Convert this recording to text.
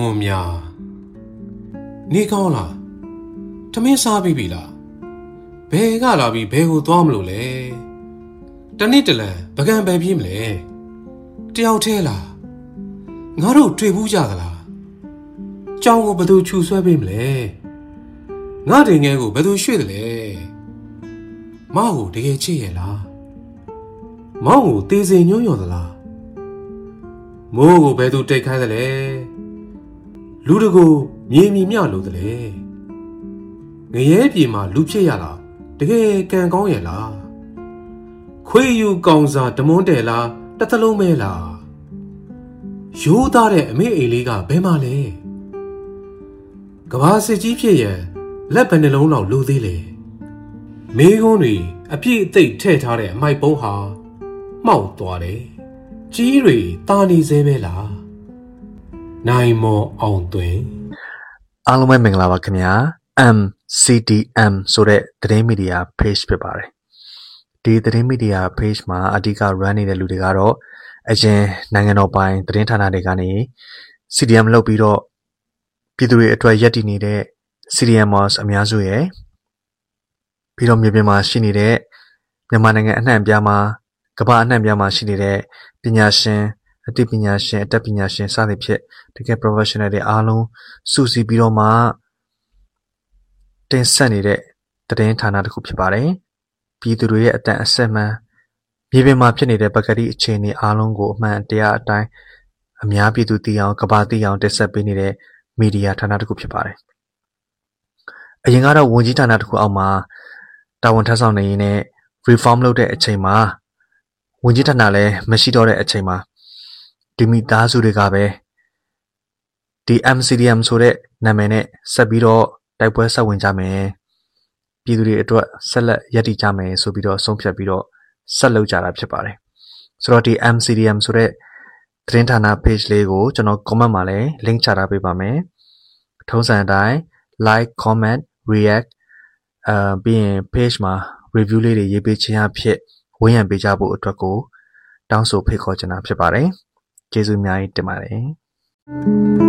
我喵，你讲啦，这没傻逼逼啦，别个那比别个多么路嘞，但你这嘞不干白皮么嘞，掉车啦，我都追不下个啦，叫我不都出衰病么嘞，我这眼个不都学的嘞，马我这个企业啦，马我对着牛羊的啦，莫个白都摘开的嘞。路这个绵绵绵路的嘞，我也别嘛路偏呀啦，这个干高也啦，可以有高山这么大啦，这路没啦，有大的没一里个白马嘞，个把司机偏也，那边的路老路的嘞，每个人啊偏对太他的买包哈，毛多嘞，几瑞大你这边啦。နိုင်မော်အောင်တွင်အားလုံးပဲမင်္ဂလာပါခင်ဗျာ MCDM ဆိုတဲ့သတင်းမီဒီယာ page ဖြစ်ပါတယ်ဒီသတင်းမီဒီယာ page မှာအဓိက run နေတဲ့လူတွေကတော့အရင်နိုင်ငံတော်ပိုင်းသတင်းဌာနတွေကနေ CDM လုပ်ပြီးတော့ပြည်သူတွေအတွက်ရည်တည်နေတဲ့ CDMers အများစုရဲ့ပြီးတော့မြေပြင်မှာရှိနေတဲ့မြန်မာနိုင်ငံအနှံ့အပြားမှာကမ္ဘာအနှံ့အပြားမှာရှိနေတဲ့ပညာရှင်အသိပညာရှင်အတတ်ပညာရှင်စသဖြင့်တကယ် professional တွေအားလုံးစုစည်းပြီးတော့မှတင်ဆက်နေတဲ့သတင်းဌာနတစ်ခုဖြစ်ပါတယ်ပြည်သူတွေရဲ့အတန်အဆက်မှန်မြေပြင်မှာဖြစ်နေတဲ့ပကတိအခြေအနေအားလုံးကိုအမှန်တရားအတိုင်းအများပြည်သူသိအောင်ကမ္ဘာသိအောင်တင်ဆက်ပေးနေတဲ့မီဒီယာဌာနတစ်ခုဖြစ်ပါတယ်အရင်ကတော့ဝန်ကြီးဌာနတစ်ခုအောက်မှာတာဝန်ထမ်းဆောင်နေရင်းနဲ့ reform လုပ်တဲ့အချိန်မှာဝန်ကြီးဌာနလည်းမရှိတော့တဲ့အချိန်မှာဒီမိသားစုတွေကပဲဒီ MCDM ဆိုတဲ့နာမည်နဲ့ဆက်ပြီးတော့တိုက်ပွဲဆက်ဝင်ကြမယ်ပြည်သူတွေအတွက်ဆက်လက်ရည်တည်ကြမယ်ဆိုပြီးတော့ဆုံးဖြတ်ပြီးတော့ဆက်လုပ်ကြတာဖြစ်ပါတယ်ဆိုတော့ဒီ MCDM ဆိုတဲ့သတင်းဌာန page လေးကိုကျွန်တော် comment မှာလည်း link ချထားပေးပါမယ်ထုံးစံအတိုင်း like comment react ပြီးရင် page မှာ review လေးတွေရေးပေးခြင်းအဖြစ်ဝန်းရံပေးကြဖို့အတွက်ကိုတောင်းဆိုဖိတ်ခေါ်ချင်တာဖြစ်ပါတယ်ကျေးဇူးအများကြီးတင်ပါတယ်